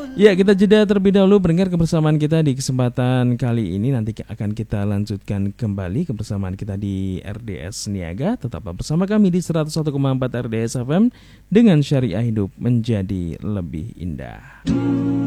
Ya, kita jeda terlebih dahulu pendengar kebersamaan kita di kesempatan kali ini. Nanti akan kita lanjutkan kembali kebersamaan kita di RDS Niaga. Tetaplah bersama kami di 101,4 RDS FM dengan syariah hidup menjadi lebih indah.